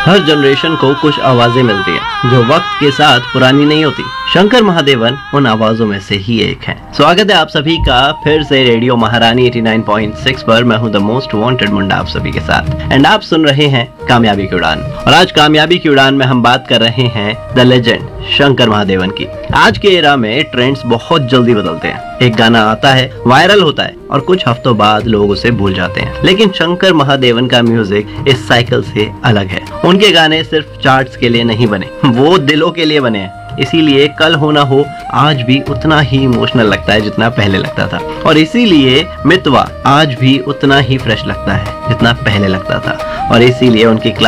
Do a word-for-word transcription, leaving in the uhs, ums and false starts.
हर generation को कुछ आवाजें मिलती हैं जो वक्त के साथ पुरानी नहीं होती। शंकर महादेवन उन आवाजों में से ही एक है। स्वागत है आप सभी का फिर से रेडियो महारानी नवासी पॉइंट छह पर। मैं हूं द मोस्ट वांटेड मुंडा आप सभी के साथ एंड आप सुन रहे हैं कामयाबी की उड़ान। और आज कामयाबी की उड़ान में हम बात कर रहे हैं द लेजेंड शंकर महादेवन की। आज के एरा में ट्रेंड्स बहुत जल्दी बदलते हैं। एक गाना आता है, वायरल होता है और कुछ हफ्तों बाद लोग उसे भूल जाते हैं। लेकिन शंकर महादेवन का म्यूजिक इस साइकिल से अलग है। उनके गाने सिर्फ चार्ट्स के लिए नहीं बने, वो दिलों के लिए बने हैं। इसीलिए कल हो ना हो आज भी उतना ही इमोशनल लगता है जितना पहले लगता था। और इसीलिए मितवा आज भी उतना ही फ्रेश लगता है जितना पहले लगता था। और इसीलिए उनकी